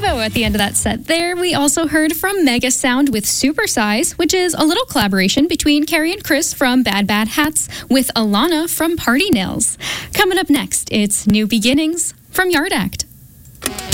Devo at the end of that set there. We also heard from Mega Sound with Supersize, which is a little collaboration between Carrie and Chris from Bad Bad Hats with Alana from Party Nails. Coming up next, it's New Beginnings from Yard Act.